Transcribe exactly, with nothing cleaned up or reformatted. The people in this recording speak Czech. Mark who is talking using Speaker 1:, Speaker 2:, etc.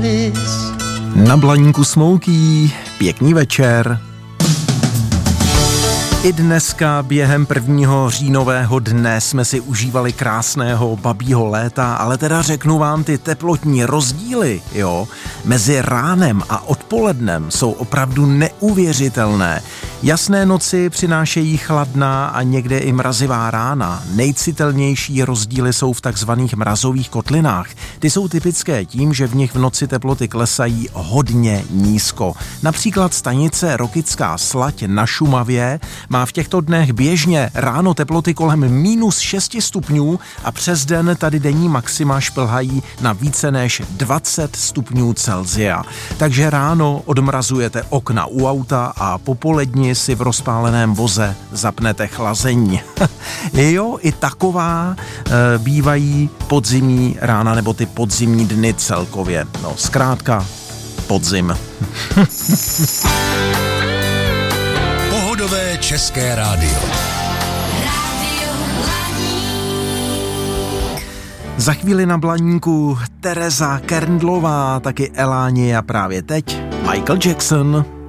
Speaker 1: Alice.
Speaker 2: Na Blaníku Smouky, pěkný večer. I dneska během prvního říjnového dne jsme si užívali krásného babího léta, ale teda řeknu vám, ty teplotní rozdíly, jo, mezi ránem a odpolednem jsou opravdu neuvěřitelné. Jasné noci přinášejí chladná a někde i mrazivá rána. Nejcitelnější rozdíly jsou v takzvaných mrazových kotlinách. Ty jsou typické tím, že v nich v noci teploty klesají hodně nízko. Například stanice Rokycká Slať na Šumavě má v těchto dnech běžně ráno teploty kolem minus šest stupňů a přes den tady denní maxima šplhají na více než dvacet stupňů Celsia. Takže ráno odmrazujete okna u auta a popoledni si v rozpáleném voze zapnete chlazení. Jo, i taková e, bývají podzimní rána nebo ty podzimní dny celkově. No, zkrátka podzim.
Speaker 3: Pohodové české rádio.
Speaker 2: Za chvíli na Blaníku Tereza Kerndlová, taky Eláni a právě teď Michael Jackson.